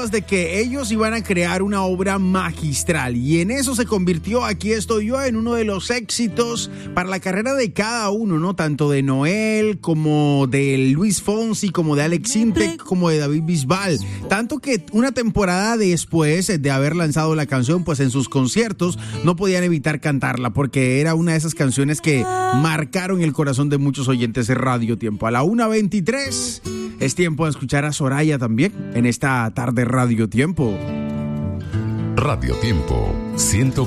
promesas de que ellos iban a crear una obra magistral, y en eso se convirtió Aquí estoy yo en uno de los éxitos para la carrera de cada uno, ¿no? Tanto de Noel como de Luis Fonsi, como de Alex Sintek, como de David Bisbal. Tanto que una temporada después de haber lanzado la canción, pues en sus conciertos no podían evitar cantarla, porque era una de esas canciones que marcaron el corazón de muchos oyentes de Radio Tiempo. A la 1:23 es tiempo de escuchar a Soraya también en esta tarde Radio Tiempo. Radio Tiempo 120.